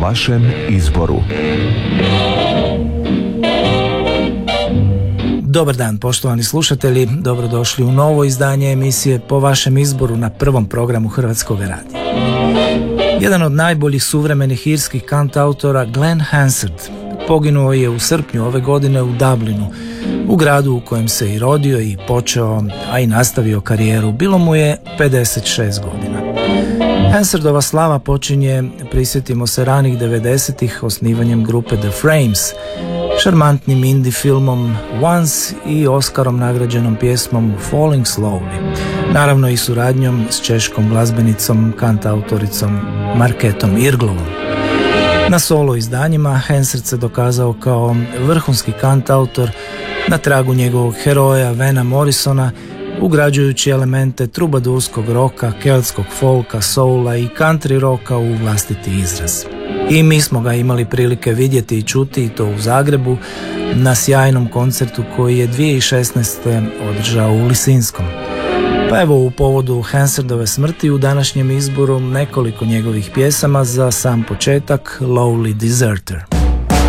vašem izboru. Dobar dan, poštovani slušatelji, dobrodošli u novo izdanje emisije Po vašem izboru na prvom programu Hrvatskog radija. Jedan od najboljih suvremenih irskih kantautora, Glen Hansard, poginuo je u srpnju ove godine u Dublinu, u gradu u kojem se i rodio i počeo, a i nastavio karijeru. Bilo mu je 56 godina. Hansardova slava počinje, prisjetimo se, ranih 90-ih osnivanjem grupe The Frames, šarmantnim indie filmom Once i Oscarom nagrađenom pjesmom Falling Slowly, naravno i suradnjom s češkom glazbenicom, kantautoricom Marketom Irglovom. Na solo izdanjima Hansard se dokazao kao vrhunski kantautor na tragu njegovog heroja Vana Morrisona, ugrađujući elemente trubadurskog roka, keltskog folka, soula i country roka u vlastiti izraz. I mi smo ga imali prilike vidjeti i čuti, i to u Zagrebu, na sjajnom koncertu koji je 2016. održao u Lisinskom. Pa evo, u povodu Hansardove smrti u današnjem izboru nekoliko njegovih pjesama, za sam početak Lonely Deserter.